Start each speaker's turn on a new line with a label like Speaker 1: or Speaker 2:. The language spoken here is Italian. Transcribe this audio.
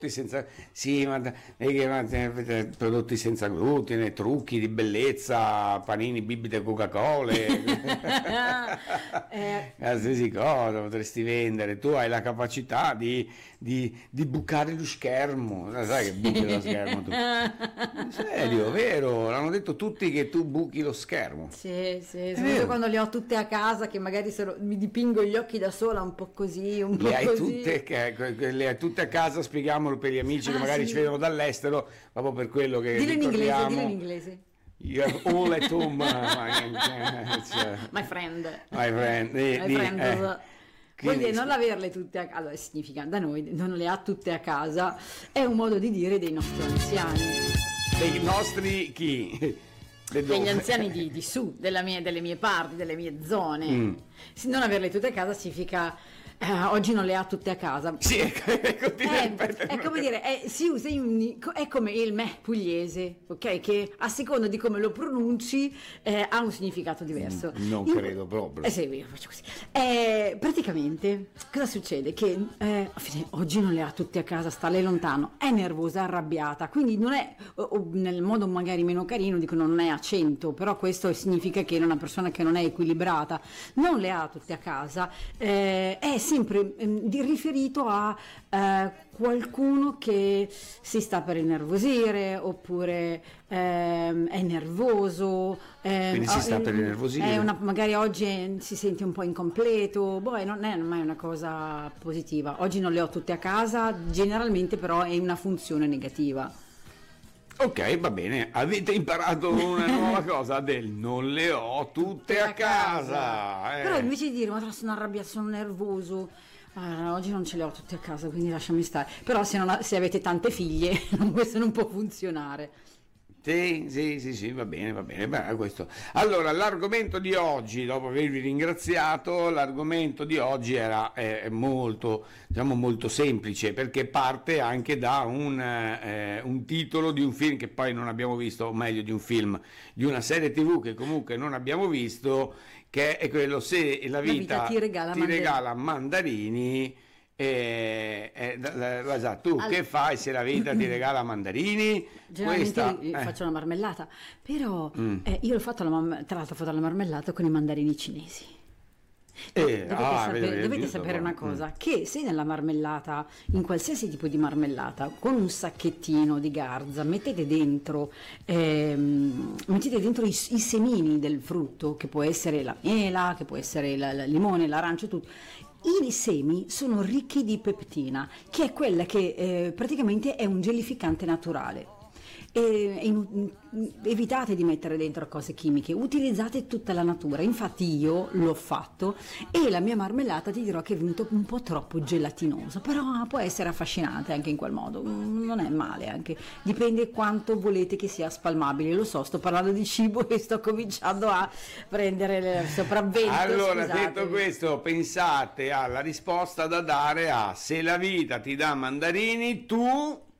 Speaker 1: senza, sì, prodotti senza glutine, trucchi di bellezza, panini, bibite, Coca-Cola, qualsiasi cosa potresti vendere. Tu hai la capacità di bucare lo schermo, sai che buchi lo schermo tu? In serio, vero? L'hanno detto tutti che tu buchi lo schermo.
Speaker 2: Sì, soprattutto quando le ho tutte a casa, che magari mi dipingo gli occhi da sola, un po' così, un po'
Speaker 1: Le hai
Speaker 2: così.
Speaker 1: le hai tutte a casa, spieghiamolo per gli amici che magari ci vedono dall'estero, proprio per quello che
Speaker 2: Dillo in
Speaker 1: ricordiamo.
Speaker 2: inglese.
Speaker 1: You have all at home,
Speaker 2: My friend.
Speaker 1: Quindi,
Speaker 2: Vuol dire non averle tutte a casa, allora significa da noi non le ha tutte a casa, è un modo di dire dei nostri anziani.
Speaker 1: Dei nostri chi?
Speaker 2: Degli anziani di su, delle mie parti, delle mie zone. Non averle tutte a casa significa oggi non le ha tutte a casa.
Speaker 1: Sì,
Speaker 2: è come dire, si usa è come il me pugliese, ok? Che a seconda di come lo pronunci ha un significato diverso.
Speaker 1: Non credo proprio.
Speaker 2: Sì, io faccio così. Praticamente cosa succede? Che oggi non le ha tutte a casa, sta lei lontano, è nervosa, arrabbiata, quindi non è, nel modo magari meno carino, dicono non è a 100, però questo significa che è una persona che non è equilibrata, non le ha tutte a casa, è sempre riferito a qualcuno che si sta per innervosire oppure è nervoso,
Speaker 1: quindi si sta per innervosire,
Speaker 2: magari oggi si sente un po' incompleto, non è mai una cosa positiva. Oggi non le ho tutte a casa, generalmente però è una funzione negativa.
Speaker 1: Ok, va bene, avete imparato una nuova cosa del non le ho tutte a casa.
Speaker 2: Però invece di dire ma sono arrabbiato, sono nervoso, oggi non ce le ho tutte a casa, quindi lasciami stare. Però se avete tante figlie questo non può funzionare.
Speaker 1: Sì, va bene. Beh, questo. Allora, l'argomento di oggi, dopo avervi ringraziato, l'argomento di oggi era molto semplice, perché parte anche da un titolo di un film che poi non abbiamo visto, o meglio di un film, di una serie TV che comunque non abbiamo visto, che è quello Se la vita ti regala mandarini. Tu che fai se la vita ti regala mandarini?
Speaker 2: Generalmente faccio la marmellata, però io ho fatto tra l'altro la marmellata con i mandarini cinesi. Dovete sapere una cosa, che se nella marmellata, in qualsiasi tipo di marmellata, con un sacchettino di garza mettete dentro i semini del frutto, che può essere la mela, che può essere il limone, l'arancio, tutto. I semi sono ricchi di peptina, che è quella che praticamente è un gelificante naturale. Evitate di mettere dentro cose chimiche, utilizzate tutta la natura. Infatti io l'ho fatto e la mia marmellata ti dirò che è venuta un po' troppo gelatinosa, però può essere affascinante anche in quel modo, non è male, anche dipende quanto volete che sia spalmabile. Lo so, sto parlando di cibo e sto cominciando a prendere il sopravvento.
Speaker 1: Allora, detto questo, pensate alla risposta da dare a Se la vita ti dà mandarini, tu